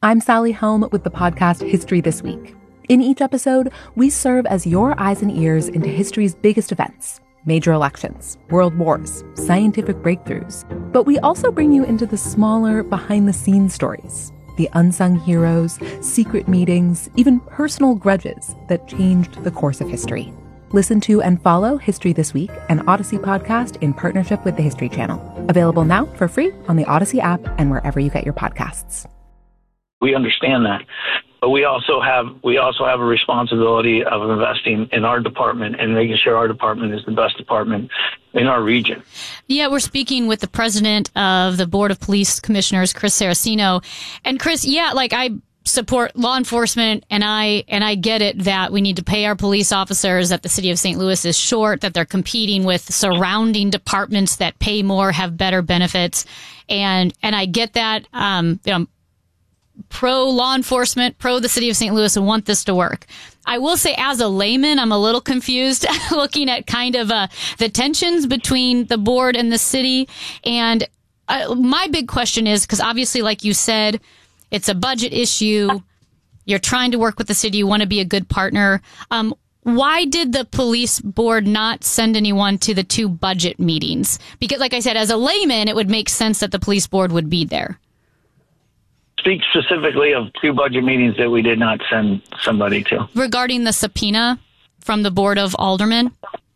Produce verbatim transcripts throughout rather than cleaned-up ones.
I'm Sally Helm with the podcast History This Week. In each episode, we serve as your eyes and ears into history's biggest events, major elections, world wars, scientific breakthroughs. But we also bring you into the smaller, behind-the-scenes stories, the unsung heroes, secret meetings, even personal grudges that changed the course of history. Listen to and follow History This Week, an Odyssey podcast in partnership with the History Channel. Available now for free on the Odyssey app and wherever you get your podcasts. We understand that, but we also have we also have a responsibility of investing in our department and making sure our department is the best department in our region. Yeah, we're speaking with the president of the Board of Police Commissioners, Chris Saraceno. And Chris, yeah, like I support law enforcement, and I and I get it that we need to pay our police officers, that the city of Saint Louis is short, that they're competing with surrounding departments that pay more, have better benefits, and and I get that. Um, you know, pro law enforcement, pro the city of Saint Louis, and want this to work. I will say, as a layman, I'm a little confused looking at kind of uh, the tensions between the board and the city. And uh, my big question is, because obviously, like you said, it's a budget issue. You're trying to work with the city. You want to be a good partner. Um, why did the police board not send anyone to the two budget meetings? Because, like I said, as a layman, it would make sense that the police board would be there. Speak specifically of two budget meetings that we did not send somebody to. Regarding the subpoena from the Board of Aldermen?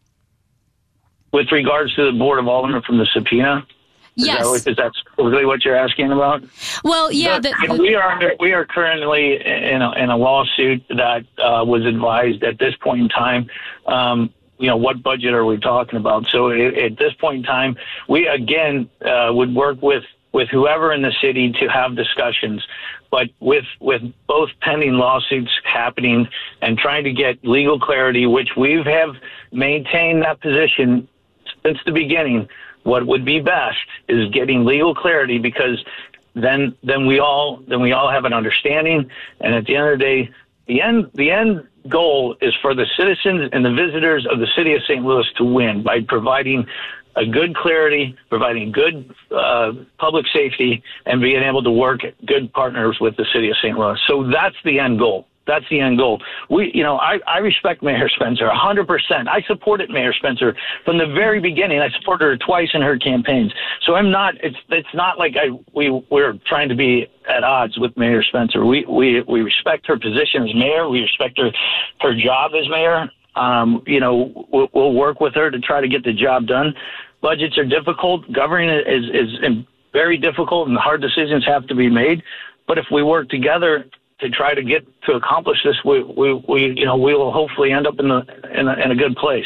With regards to the Board of Aldermen from the subpoena? Yes. Is that, is that really what you're asking about? Well, yeah. The, the, the, we are under, we are currently in a, in a lawsuit that uh, was advised at this point in time. Um, you know, what budget are we talking about? So at, at this point in time, we, again, uh, would work with with whoever in the city to have discussions, but with with both pending lawsuits happening and trying to get legal clarity, which we have maintained that position since the beginning. What would be best is getting legal clarity, because then then we all then we all have an understanding, and at the end of the day, the end the end goal is for the citizens and the visitors of the city of Saint Louis to win by providing a good clarity, providing good uh, public safety, and being able to work good partners with the city of Saint Louis. So that's the end goal. That's the end goal. We, you know, I, I respect Mayor Spencer one hundred percent. I supported Mayor Spencer from the very beginning. I supported her twice in her campaigns. So I'm not. It's it's not like I we we're trying to be at odds with Mayor Spencer. We we we respect her position as mayor. We respect her her job as mayor. Um, you know, we'll, we'll work with her to try to get the job done. Budgets are difficult. Governing is, is very difficult, and hard decisions have to be made. But if we work together to try to get to accomplish this, we, we, we you know, we will hopefully end up in the in a, in a good place.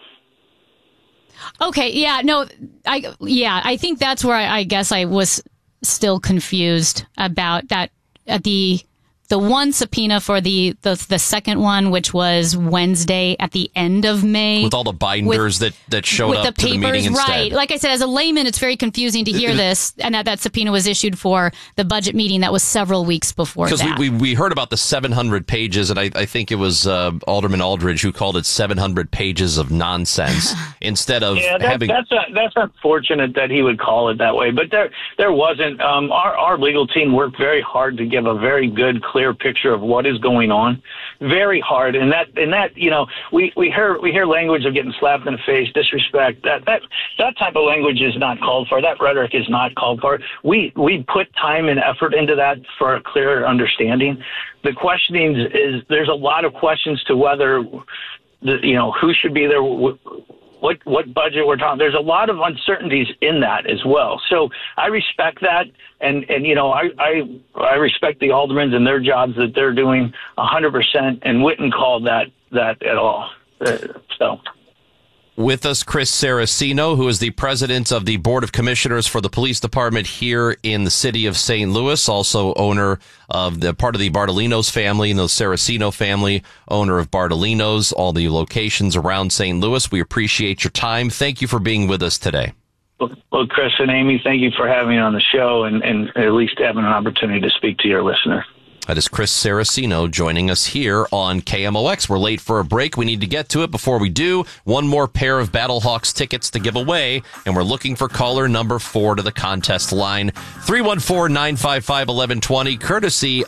Okay. Yeah. No. I. Yeah. I think that's where I, I guess I was still confused about that. At the. The one subpoena for the, the the second one, which was Wednesday at the end of May. With all the binders with, that, that showed up the to the meeting instead. Right. Like I said, as a layman, it's very confusing to hear this, and that, that subpoena was issued for the budget meeting that was several weeks before that. Because we, we, we heard about the seven hundred pages, and I, I think it was uh, Alderman Aldridge who called it seven hundred pages of nonsense instead of yeah, that, having... That's, a, that's unfortunate that he would call it that way, but there there wasn't. Um, our, our legal team worked very hard to give a very good, clear clear picture of what is going on. Very hard. And that, and that, you know, we, we hear, we hear language of getting slapped in the face, disrespect. That, that, that type of language is not called for. That rhetoric is not called for. We, we put time and effort into that for a clearer understanding. The questioning is, there's a lot of questions to whether, the, you know, who should be there, what what budget we're talking. There's a lot of uncertainties in that as well. So I respect that, and and you know I I, I respect the aldermen and their jobs that they're doing one hundred percent, and wouldn't call that that at all. Uh, so. With us, Chris Saraceno, who is the president of the Board of Commissioners for the Police Department here in the city of Saint Louis, also owner of the part of the Bartolinos family and the Saraceno family, owner of Bartolinos, all the locations around Saint Louis. We appreciate your time. Thank you for being with us today. Well, Chris and Amy, thank you for having me on the show and, and at least having an opportunity to speak to your listener. That is Chris Saraceno joining us here on K M O X. We're late for a break. We need to get to it. Before we do, one more pair of Battlehawks tickets to give away, and we're looking for caller number four to the contest line. three one four, nine five five, one one two zero, courtesy